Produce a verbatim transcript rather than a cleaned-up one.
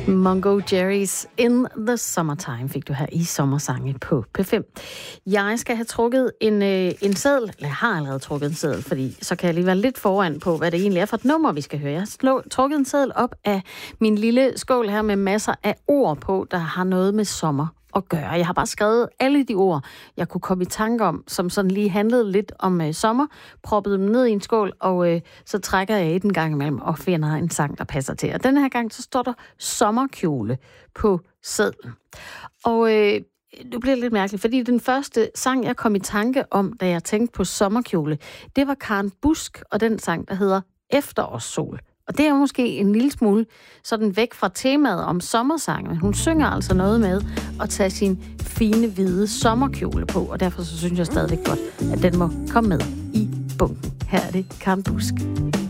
Mungo Jerry's In the Summertime fik du her i Sommersange på P fem. Jeg skal have trukket en, øh, en seddel, eller jeg har allerede trukket en seddel, fordi så kan jeg lige være lidt foran på, hvad det egentlig er for et nummer, vi skal høre. Jeg har slå, trukket en seddel op af min lille skål her med masser af ord på, der har noget med sommer at gøre. Jeg har bare skrevet alle de ord, jeg kunne komme i tanke om, som sådan lige handlede lidt om øh, sommer, proppet dem ned i en skål, og øh, så trækker jeg i den gang imellem og finder en sang, der passer til. Og denne her gang, så står der sommerkjole på sedlen. Og øh, det bliver lidt mærkeligt, fordi den første sang, jeg kom i tanke om, da jeg tænkte på sommerkjole, det var Karen Busk og den sang, der hedder Efterårssol. Og det er jo måske en lille smule sådan væk fra temaet om sommersange, men hun synger altså noget med at tage sin fine, hvide sommerkjole på, og derfor så synes jeg stadigvæk godt, at den må komme med i bunken. Her er det Karen Busk.